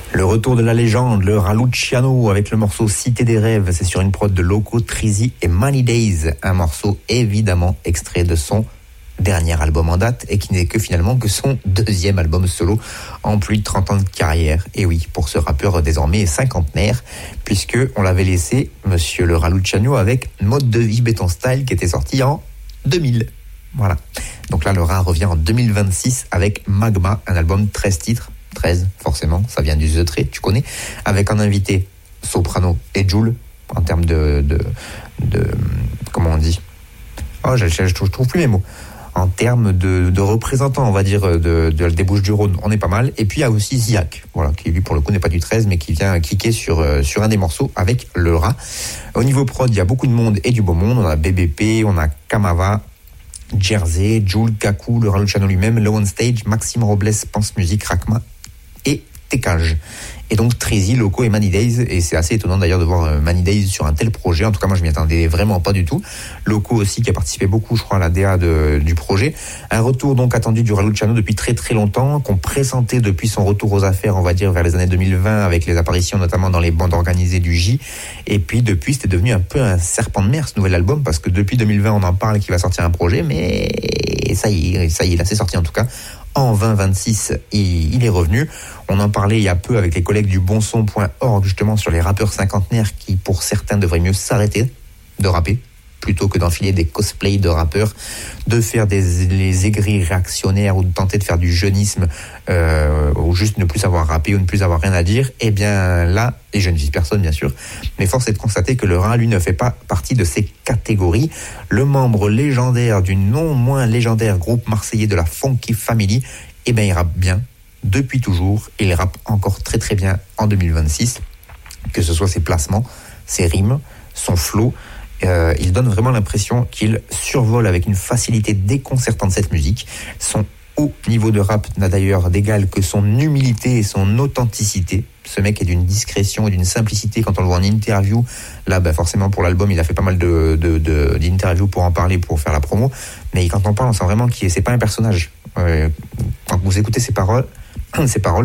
Le retour de la légende, le Raluciano avec le morceau Cité des rêves, c'est sur une prod de Loco, Trizy et Money Days, un morceau évidemment extrait de son dernier album en date et qui n'est que finalement que son deuxième album solo en plus de 30 ans de carrière. Et oui, pour ce rappeur désormais cinquantenaire, puisque on l'avait laissé, monsieur le Raluciano, avec Mode de vie Béton Style qui était sorti en 2000. Voilà. Donc là, le Rat revient en 2026 avec Magma, un album 13 titres. 13, forcément, ça vient du The Trait, tu connais, avec un invité Soprano et Jul, en termes de comment on dit, je trouve plus mes mots, en termes de représentants, on va dire, des Bouches-du-Rhône, on est pas mal. Et puis il y a aussi Ziak, voilà, qui lui pour le coup n'est pas du 13, mais qui vient kicker sur un des morceaux avec le Rat. Au niveau prod, il y a beaucoup de monde et du beau monde, on a BBP, on a Kamava, Jersey, Jul, Kaku, le Raluciano lui-même, Low on Stage, Maxime Robles, Pense Musique, Rakma et Tekage. Et donc Trizy, Loco et Money Days, et c'est assez étonnant d'ailleurs de voir Money Days sur un tel projet. En tout cas moi je m'y attendais vraiment pas du tout. Loco aussi qui a participé beaucoup je crois à la DA du projet. Un retour donc attendu du Raluciano depuis très très longtemps, qu'on pressentait depuis son retour aux affaires, on va dire vers les années 2020, avec les apparitions notamment dans les bandes organisées du J. Et puis depuis c'était devenu un peu un serpent de mer ce nouvel album, parce que depuis 2020 on en parle qu'il va sortir un projet, mais ça y est là c'est sorti en tout cas. En 2026, il est revenu. On en parlait il y a peu avec les collègues du bonson.org justement sur les rappeurs cinquantenaires qui, pour certains, devraient mieux s'arrêter de rapper plutôt que d'enfiler des cosplays de rappeurs, de faire les aigris réactionnaires ou de tenter de faire du jeunisme ou juste ne plus savoir rapper ou ne plus avoir rien à dire. Eh bien là, et je ne vise personne bien sûr, mais force est de constater que le Rat, lui, ne fait pas partie de ces catégories. Le membre légendaire du non moins légendaire groupe marseillais de la Funky Family, eh bien il rappe bien depuis toujours, et il rappe encore très très bien en 2026, que ce soit ses placements, ses rimes, son flow. Il donne vraiment l'impression qu'il survole avec une facilité déconcertante cette musique. Son haut niveau de rap n'a d'ailleurs d'égal que son humilité et son authenticité. Ce mec est d'une discrétion et d'une simplicité quand on le voit en interview. Là, forcément pour l'album, il a fait pas mal d'interviews pour en parler, pour faire la promo. Mais quand on parle, on sent vraiment que c'est pas un personnage. Quand vous écoutez ses paroles,